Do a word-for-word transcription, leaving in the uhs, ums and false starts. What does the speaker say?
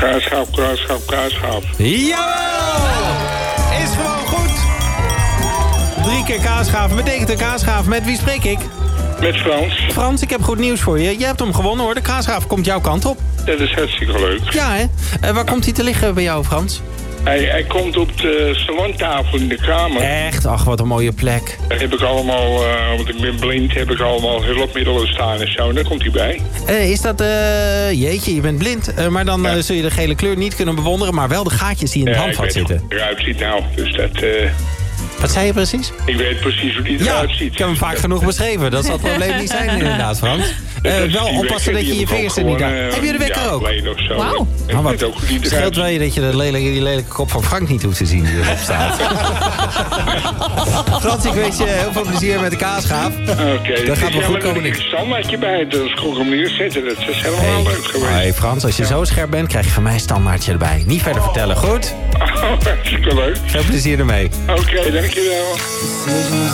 Kaasgaaf, kaasgaaf, kaasgaaf. Jawel! Is gewoon goed. Drie keer kaasgaaf betekent een kaasgaaf. Met wie spreek ik? Met Frans. Frans, ik heb goed nieuws voor je. Je hebt hem gewonnen hoor. De kaasgaaf komt jouw kant op. Dat is hartstikke leuk. Ja hè? Uh, waar komt hij te liggen bij jou, Frans? Hij, hij komt op de salontafel in de kamer. Echt? Ach, wat een mooie plek. Daar heb ik allemaal, uh, want ik ben blind, heb ik allemaal hulpmiddelen staan en zo. En daar komt hij bij. Uh, is dat, uh, jeetje, je bent blind. Uh, maar dan ja. uh, zul je de gele kleur niet kunnen bewonderen. Maar wel de gaatjes die in het ja, handvat ik weet zitten. Hoe eruit ziet nou. Dus dat... Uh... Wat zei je precies? Ik weet precies hoe die ja, eruit ziet. ik heb hem vaak genoeg beschreven. Dat zal het probleem niet zijn inderdaad, Frans. Uh, wel oppassen dat je je vingers er niet aan... Uh, heb je de wekker ook? Wauw. Nou, wat het scheelt wel je dat je de lelijke, die lelijke kop van Frank niet hoeft te zien die erop staat. Frans, ik wens je heel veel plezier met de kaasgaaf. Oké, okay, dat gaat wel goed komen. Er is een standaardje bij, dat kon ik hem neerzetten. Dat is helemaal hey. leuk geweest. Hey Frans, als je ja. zo scherp bent, krijg je van mij een standaardje erbij. Niet verder oh. vertellen, goed? Oh, hartstikke leuk. Veel plezier ermee. Oké, okay, dankjewel.